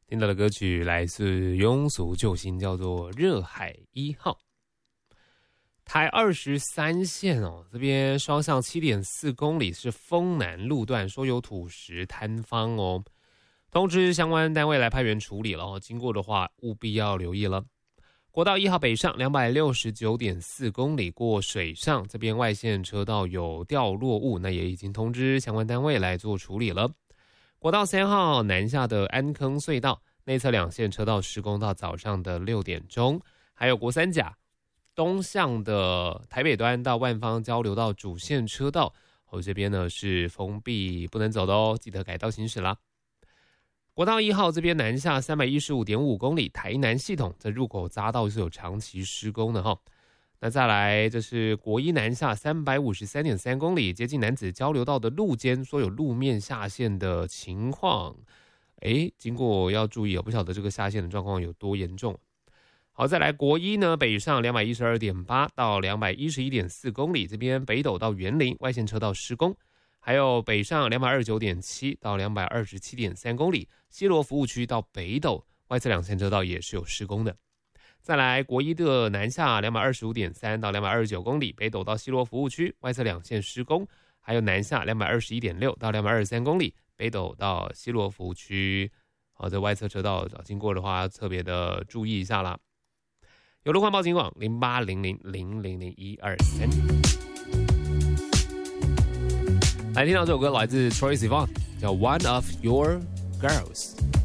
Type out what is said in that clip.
听到的歌曲来自庸俗救星，叫做《热海1号》。台23线这边双向7.4公里是丰南路段，说有土石坍方哦，通知相关单位来派员处理了经过的话务必要留意了。国道1号北上269.4公里过水上，这边外线车道有掉落物，那也已经通知相关单位来做处理了。国道3号南下的安坑隧道内侧两线车道施工到早上的6点钟，还有国三甲东向的台北端到万芳交流道主线车道这边呢是封闭不能走的哦，记得改道行驶啦。国道1号这边南下315.5公里，台南系统在入口匝道是有长期施工的那再来，这是国一南下353.3公里，接近楠梓交流道的路肩，说有路面下陷的情况。经过要注意不晓得这个下陷的状况有多严重。好，再来国一呢，北上212.8到211.4公里，这边北斗到园林外线车道施工。还有北上229.7到227.3公里，西螺服务区到北斗外侧两线车道也是有施工的。再来国一的南下225.3到229公里，北斗到西螺服务区外侧两线施工。还有南下221.6到223公里，北斗到西螺服务区这外侧车道经过的话特别的注意一下啦。有路况报警网0800000123。来听到这首歌来自 Troye Sivan， 叫 One of Your Girls。